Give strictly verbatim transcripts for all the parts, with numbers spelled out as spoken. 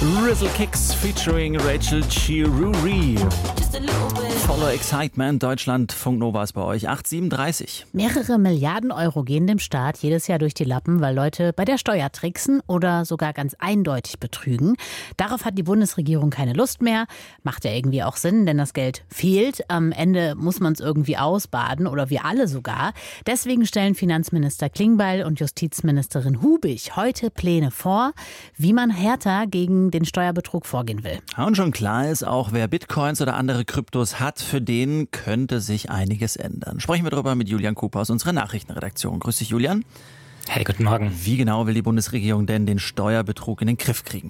Rizzle Kicks featuring Rachel Chiruri. Voller Excitement, Deutschland, Funk Nova ist bei euch, acht siebenunddreißig. Mehrere Milliarden Euro gehen dem Staat jedes Jahr durch die Lappen, weil Leute bei der Steuer tricksen oder sogar ganz eindeutig betrügen. Darauf hat die Bundesregierung keine Lust mehr. Macht ja irgendwie auch Sinn, denn das Geld fehlt. Am Ende muss man es irgendwie ausbaden oder wir alle sogar. Deswegen stellen Finanzminister Klingbeil und Justizministerin Hubig heute Pläne vor, wie man härter gegen den Steuerbetrug vorgehen will. Und schon klar ist auch, wer Bitcoins oder andere Kryptos hat, für den könnte sich einiges ändern. Sprechen wir darüber mit Julian Cooper aus unserer Nachrichtenredaktion. Grüß dich, Julian. Hey, guten Morgen. Wie genau will die Bundesregierung denn den Steuerbetrug in den Griff kriegen?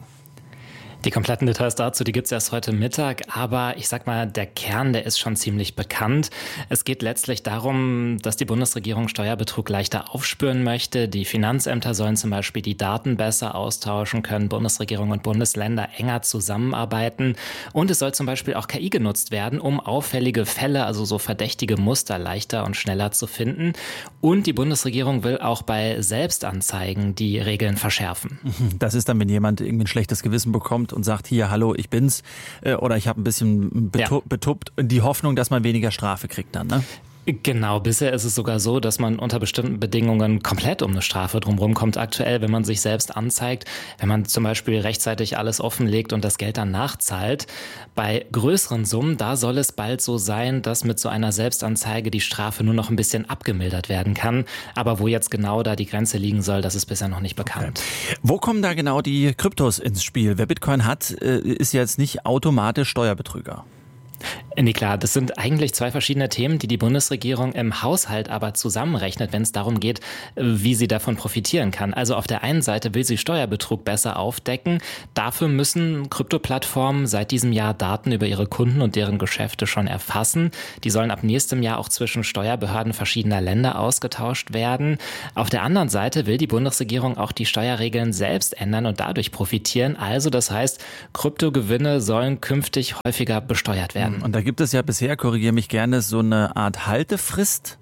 Die kompletten Details dazu, die gibt's erst heute Mittag, aber ich sag mal, der Kern, der ist schon ziemlich bekannt. Es geht letztlich darum, dass die Bundesregierung Steuerbetrug leichter aufspüren möchte. Die Finanzämter sollen zum Beispiel die Daten besser austauschen können, Bundesregierung und Bundesländer enger zusammenarbeiten und es soll zum Beispiel auch K I genutzt werden, um auffällige Fälle, also so verdächtige Muster leichter und schneller zu finden. Und die Bundesregierung will auch bei Selbstanzeigen die Regeln verschärfen. Das ist dann, wenn jemand irgendwie ein schlechtes Gewissen bekommt und sagt, hier, hallo, ich bin's, äh, oder ich habe ein bisschen betu- ja. betuppt, die Hoffnung, dass man weniger Strafe kriegt dann, ne? Genau, bisher ist es sogar so, dass man unter bestimmten Bedingungen komplett um eine Strafe drumherum kommt aktuell, wenn man sich selbst anzeigt, wenn man zum Beispiel rechtzeitig alles offenlegt und das Geld dann nachzahlt. Bei größeren Summen, da soll es bald so sein, dass mit so einer Selbstanzeige die Strafe nur noch ein bisschen abgemildert werden kann. Aber wo jetzt genau da die Grenze liegen soll, das ist bisher noch nicht bekannt. Okay. Wo kommen da genau die Kryptos ins Spiel? Wer Bitcoin hat, ist jetzt nicht automatisch Steuerbetrüger. Nee, klar, das sind eigentlich zwei verschiedene Themen, die die Bundesregierung im Haushalt aber zusammenrechnet, wenn es darum geht, wie sie davon profitieren kann. Also auf der einen Seite will sie Steuerbetrug besser aufdecken. Dafür müssen Kryptoplattformen seit diesem Jahr Daten über ihre Kunden und deren Geschäfte schon erfassen. Die sollen ab nächstem Jahr auch zwischen Steuerbehörden verschiedener Länder ausgetauscht werden. Auf der anderen Seite will die Bundesregierung auch die Steuerregeln selbst ändern und dadurch profitieren. Also das heißt, Kryptogewinne sollen künftig häufiger besteuert werden. Und da gibt es ja bisher, korrigiere mich gerne, so eine Art Haltefrist.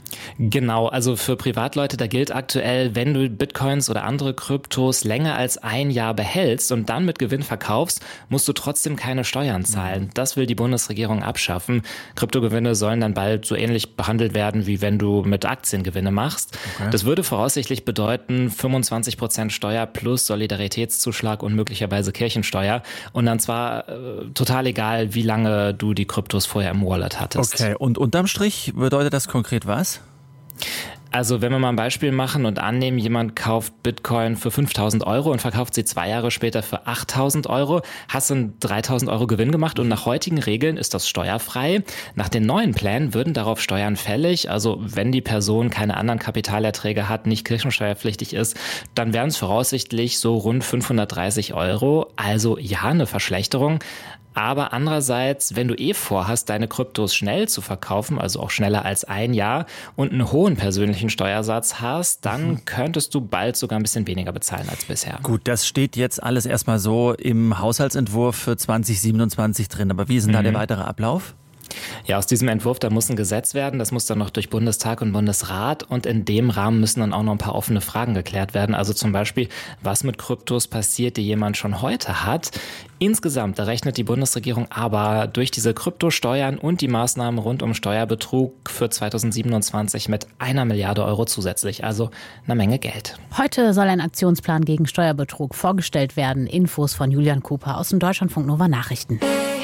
Genau, also für Privatleute, da gilt aktuell, wenn du Bitcoins oder andere Kryptos länger als ein Jahr behältst und dann mit Gewinn verkaufst, musst du trotzdem keine Steuern zahlen. Das will die Bundesregierung abschaffen. Kryptogewinne sollen dann bald so ähnlich behandelt werden, wie wenn du mit Aktien Gewinne machst. Okay. Das würde voraussichtlich bedeuten fünfundzwanzig Prozent Steuer plus Solidaritätszuschlag und möglicherweise Kirchensteuer. Und dann zwar äh, total egal, wie lange du die Kryptos vorher im Wallet hattest. Okay, und unterm Strich bedeutet das konkret was? Also wenn wir mal ein Beispiel machen und annehmen, jemand kauft Bitcoin für fünftausend Euro und verkauft sie zwei Jahre später für achttausend Euro, hast du dreitausend Euro Gewinn gemacht und nach heutigen Regeln ist das steuerfrei. Nach den neuen Plänen würden darauf Steuern fällig, also wenn die Person keine anderen Kapitalerträge hat, nicht kirchensteuerpflichtig ist, dann wären es voraussichtlich so rund fünfhundertdreißig Euro, also ja, eine Verschlechterung. Aber andererseits, wenn du eh vorhast, deine Kryptos schnell zu verkaufen, also auch schneller als ein Jahr und einen hohen persönlichen Steuersatz hast, dann könntest du bald sogar ein bisschen weniger bezahlen als bisher. Gut, das steht jetzt alles erstmal so im Haushaltsentwurf für zwanzig siebenundzwanzig drin. Aber wie ist denn da mhm. der weitere Ablauf? Ja, aus diesem Entwurf, da muss ein Gesetz werden, das muss dann noch durch Bundestag und Bundesrat und in dem Rahmen müssen dann auch noch ein paar offene Fragen geklärt werden. Also zum Beispiel, was mit Kryptos passiert, die jemand schon heute hat. Insgesamt, da rechnet die Bundesregierung aber durch diese Kryptosteuern und die Maßnahmen rund um Steuerbetrug für zweitausendsiebenundzwanzig mit einer Milliarde Euro zusätzlich, also eine Menge Geld. Heute soll ein Aktionsplan gegen Steuerbetrug vorgestellt werden. Infos von Julian Cooper aus den Deutschlandfunk Nova Nachrichten.